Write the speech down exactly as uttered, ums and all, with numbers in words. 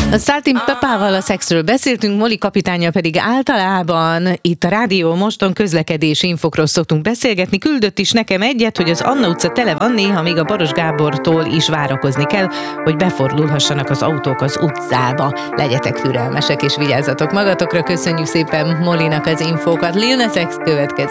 A Saltin Pepával a szexről beszéltünk, Moli kapitánnyal pedig általában itt a Rádió Moston közlekedési infokról szoktunk beszélgetni. Küldött is nekem egyet, hogy az Anna utca tele van, néha még a Baros Gábortól is várakozni kell, hogy befordulhassanak az autók az utcába. Legyetek türelmesek és vigyázzatok magatokra. Köszönjük szépen Molinak az infókat. Lil Nas X következik.